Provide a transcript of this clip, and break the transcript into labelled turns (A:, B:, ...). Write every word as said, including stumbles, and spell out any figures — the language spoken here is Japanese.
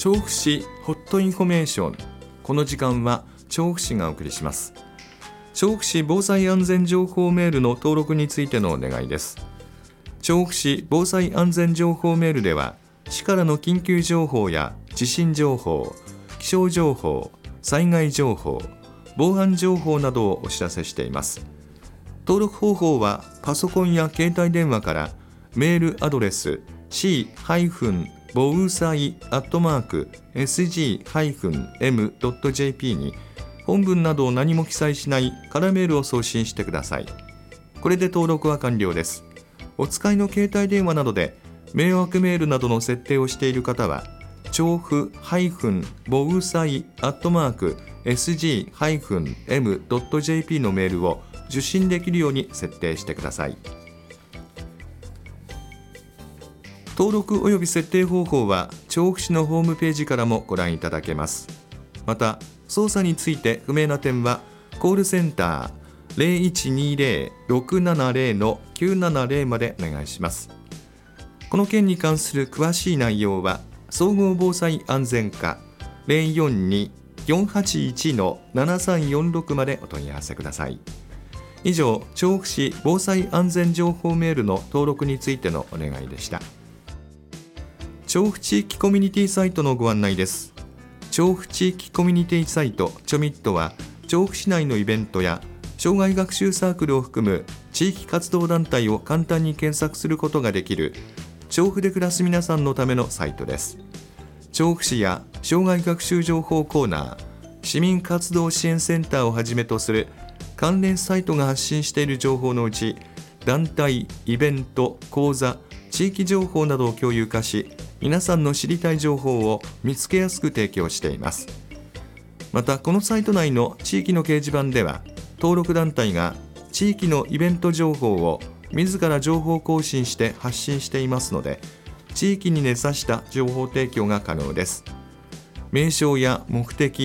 A: 調布市ホットインフォメーション。この時間は調布市がお送りします。調布市防災安全情報メールの登録についてのお願いです。調布市防災安全情報メールでは、市からの緊急情報や地震情報、気象情報、災害情報、防犯情報などをお知らせしています。登録方法はパソコンや携帯電話からメールアドレス シー ボウサイ アットマーク エスジー エム ドット ジェーピー に本文などを何も記載しない空メールを送信してください。これで登録は完了です。お使いの携帯電話などで迷惑メールなどの設定をしている方は、調布 ボウサイ アットマーク エスジー エム ドット ジェーピー のメールを受信できるように設定してください。登録及び設定方法は調布市のホームページからもご覧いただけます。また、操作について不明な点はコールセンター ゼロいちにゼロ ろくななゼロ きゅうななゼロ までお願いします。この件に関する詳しい内容は総合防災安全課 ゼロよんに よんはちいち ななさんよんろく までお問い合わせください。以上、調布市防災安全情報メールの登録についてのお願いでした。調布地域コミュニティサイトのご案内です。調布地域コミュニティサイトチョミットは、調布市内のイベントや障害学習サークルを含む地域活動団体を簡単に検索することができる調布で暮らす皆さんのためのサイトです。調布市や障害学習情報コーナー、市民活動支援センターをはじめとする関連サイトが発信している情報のうち、団体、イベント、講座、地域情報などを共有化し、皆さんの知りたい情報を見つけやすく提供しています。また、このサイト内の地域の掲示板では、登録団体が地域のイベント情報を自ら情報更新して発信していますので、地域に根ざした情報提供が可能です。名称や目的、